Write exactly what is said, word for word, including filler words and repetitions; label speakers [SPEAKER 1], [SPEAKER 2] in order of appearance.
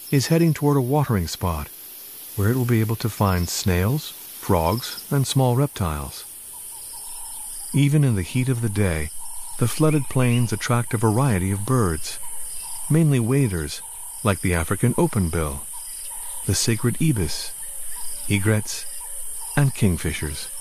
[SPEAKER 1] is heading toward a watering spot where it will be able to find snails, frogs, and small reptiles. Even in the heat of the day, the flooded plains attract a variety of birds, mainly waders like the African openbill, the sacred ibis, egrets, and kingfishers.